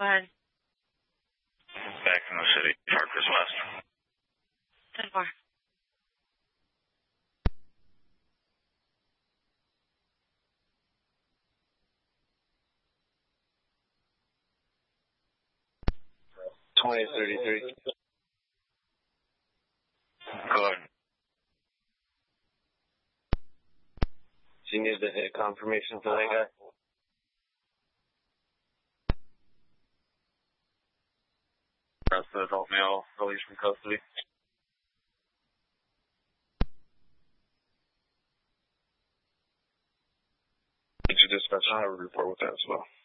ahead. Back in the city, Parkers West. 10-4. Go ahead. Do you need the hit confirmation for that guy? Rest of the adult male released from custody. Did you dispatch? I have a report with that as well.